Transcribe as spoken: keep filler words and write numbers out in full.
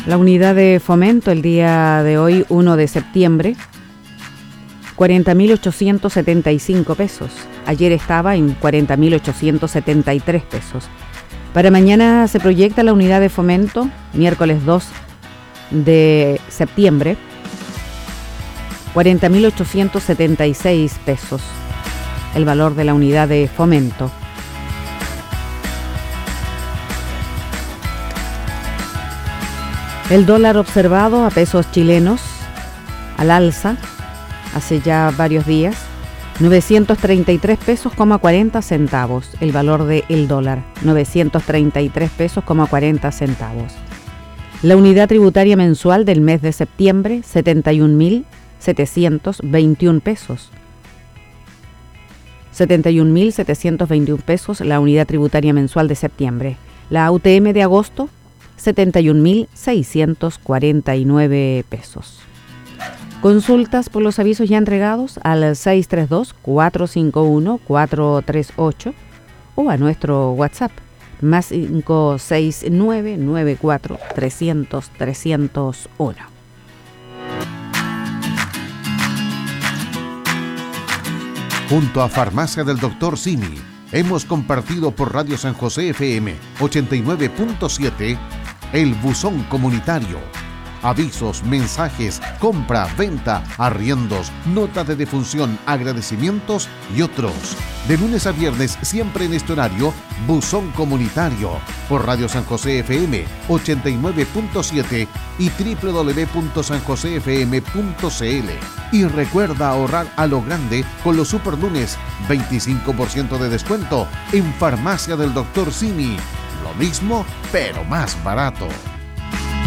La unidad de fomento el día de hoy, uno de septiembre, cuarenta mil ochocientos setenta y cinco pesos. Ayer estaba en cuarenta mil ochocientos setenta y tres pesos. Para mañana se proyecta la unidad de fomento, miércoles dos de septiembre, cuarenta mil ochocientos setenta y seis pesos, el valor de la unidad de fomento. El dólar observado a pesos chilenos al alza hace ya varios días, novecientos treinta y tres pesos, cuarenta centavos, el valor del dólar, novecientos treinta y tres pesos, cuarenta centavos. La unidad tributaria mensual del mes de septiembre, setenta y un mil setecientos veintiún pesos. setenta y un mil setecientos veintiún pesos la unidad tributaria mensual de septiembre. La U T M de agosto, setenta y un mil seiscientos cuarenta y nueve pesos. Consultas por los avisos ya entregados al seis tres dos, cuatro cinco uno, cuatro tres ocho o a nuestro WhatsApp más cinco seis nueve, nueve cuatro, trescientos, trescientos uno. Junto a Farmacia del Doctor Simi, hemos compartido por Radio San José F M ochenta y nueve punto siete el buzón comunitario. Avisos, mensajes, compra, venta, arriendos, notas de defunción, agradecimientos y otros. De lunes a viernes, siempre en este horario, buzón comunitario por Radio San José F M ochenta y nueve punto siete y doble u doble u doble u punto san josé f m punto c l. Y recuerda ahorrar a lo grande con los superlunes, veinticinco por ciento de descuento en Farmacia del Doctor Simi. Lo mismo, pero más barato.